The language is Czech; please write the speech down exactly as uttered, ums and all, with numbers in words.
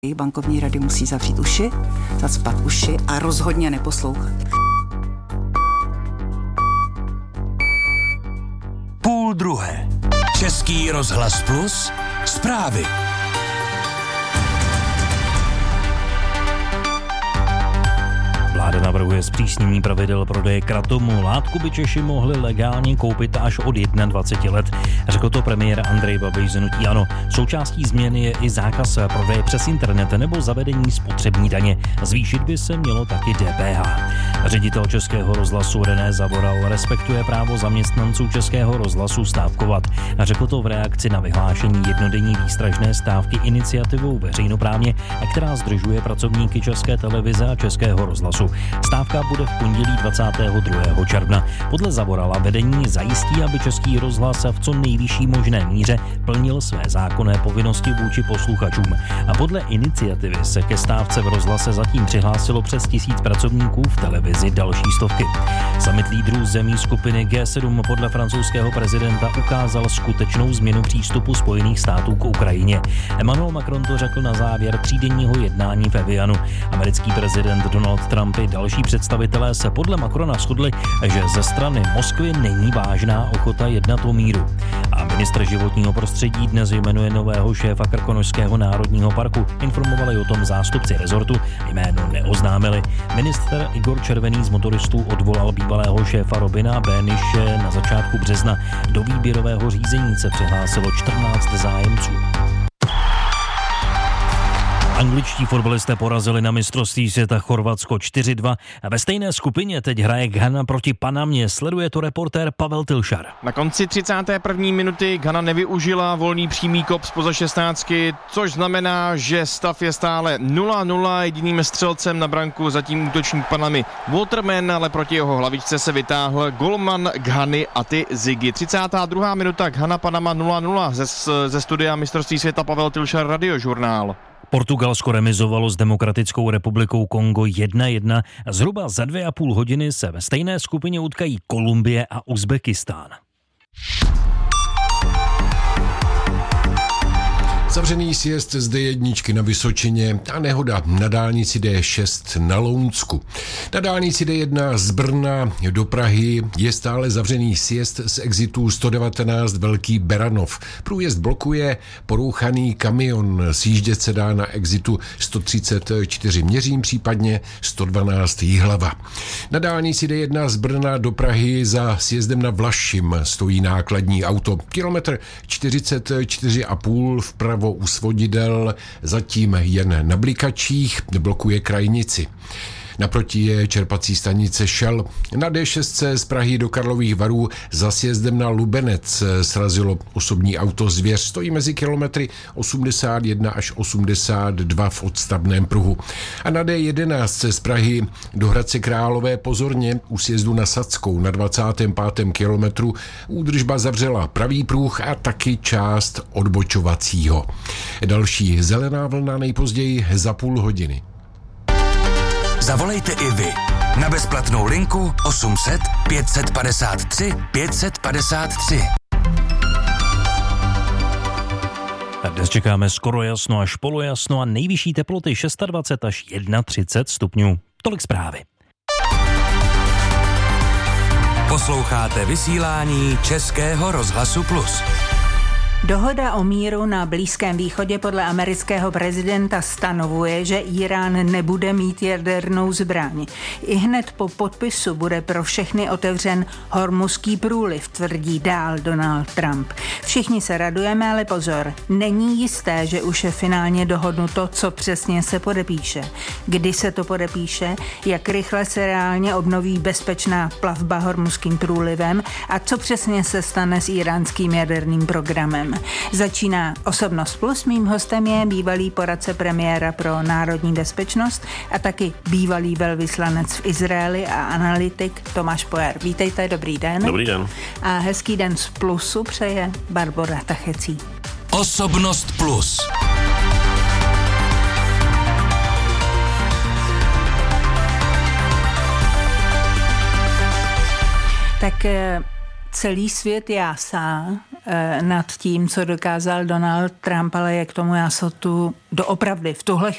Bankovní rady musí zavřít uši, zacpat uši a rozhodně neposlouchat. Půl druhé. Český rozhlas Plus. Zprávy. Vláda navrhuje zpřísnění pravidel prodeje kratomu. Látku by Češi mohli legálně koupit až od dvaceti jedna let. Řekl to premiér Andrej Babiš z hnutí ANO. Součástí změny je i zákaz prodeje přes internet nebo zavedení spotřební daně. Zvýšit by se mělo taky D P H. Ředitel Českého rozhlasu René Zavoral respektuje právo zaměstnanců Českého rozhlasu stávkovat. Řekl to v reakci na vyhlášení jednodenní výstražné stávky iniciativou veřejnoprávně, která zdržuje pracovníky České televize a Českého rozhlasu. Stávka bude v pondělí dvacátého druhého června. Podle Zavorala vedení zajistí, aby Český rozhlas v co nejvyšší možné míře plnil své zákonné povinnosti vůči posluchačům. A podle iniciativy se ke stávce v rozhlase zatím přihlásilo přes tisíc pracovníků, v televizi další stovky. Summit lídrů zemí skupiny G sedm podle francouzského prezidenta ukázal skutečnou změnu přístupu Spojených států k Ukrajině. Emmanuel Macron to řekl na závěr třídenního jednání v Evianu. Americký prezident Donald Trump i další představitelé se podle Macrona shodli, že ze strany Moskvy není vážná ochota jednat o míru. A ministr životního prostředí dnes jmenuje nového šéfa Krkonošského národního parku. Informovali o tom zástupci rezortu, jméno neoznámili. Ministr Igor Červený z motoristů odvolal bývalého šéfa Robina Béniše na začátku března. Do výběrového řízení se přihlásilo čtrnáct zájemců. Angličtí fotbalisté porazili na mistrovství světa Chorvatsko čtyři dva a ve stejné skupině teď hraje Ghana proti Panamě. Sleduje to reportér Pavel Tilšar. Na konci třicáté první minuty Ghana nevyužila volný přímý kop zpoza šestnáctky, což znamená, že stav je stále nula nula. Jediným střelcem na branku zatím útočník Panamy Waterman, ale proti jeho hlavičce se vytáhl golman Ghany Ati Ziggy. třicátá druhá minuta Ghana Panama nula nula. Ze, ze studia mistrovství světa Pavel Tilšar, Radiožurnál. Portugalsko remizovalo s Demokratickou republikou Kongo jedna jedna. Zhruba za dvě a půl hodiny se ve stejné skupině utkají Kolumbie a Uzbekistán. Zavřený sjezd z D jedna na Vysočině a nehoda na dálnici D šest na Lounsku. Na dálnici D jedna z Brna do Prahy je stále zavřený sjezd z exitu sto devatenáct Velký Beranov. Průjezd blokuje porouchaný kamion, sjíždět se dá na exitu sto třicet čtyři Měřím, případně sto dvanáct Jihlava. Na dálnici D jedna z Brna do Prahy za sjezdem na Vlašim stojí nákladní auto. Kilometr čtyřicet čtyři a půl vpravo u svodidel, zatím jen na Blikačích, blokuje krajnici. Naproti je čerpací stanice Shell. Na D šest z Prahy do Karlových Varů za sjezdem na Lubenec srazilo osobní auto Zvěř. Stojí mezi kilometry osmdesát jedna až osmdesát dva v odstavném pruhu. A na D jedenáct z Prahy do Hradce Králové pozorně u sjezdu na Sadskou na dvacátém pátém kilometru údržba zavřela pravý pruh a taky část odbočovacího. Další zelená vlna nejpozději za půl hodiny. Zavolejte i vy na bezplatnou linku osm set pět set padesát tři pět set padesát tři. Dnes čekáme skoro jasno až polojasno a nejvyšší teploty dvacet šest až třicet jedna stupňů. Tolik zprávy. Posloucháte vysílání Českého rozhlasu Plus. Dohoda o míru na Blízkém východě podle amerického prezidenta stanovuje, že Irán nebude mít jadernou zbraň. I hned po podpisu bude pro všechny otevřen Hormuzský průliv, tvrdí dál Donald Trump. Všichni se radujeme, ale pozor, není jisté, že už je finálně dohodnuto, co přesně se podepíše. Kdy se to podepíše, jak rychle se reálně obnoví bezpečná plavba Hormuzským průlivem a co přesně se stane s iránským jaderným programem. Začíná Osobnost Plus, mým hostem je bývalý poradce premiéra pro národní bezpečnost a taky bývalý velvyslanec v Izraeli a analytik Tomáš Pojar. Vítejte, dobrý den. Dobrý den. A hezký den z Plusu přeje Barbora Tachecí. Osobnost Plus. Tak celý svět jásá eh, nad tím, co dokázal Donald Trump, ale je k tomu jásotu doopravdy v tuhle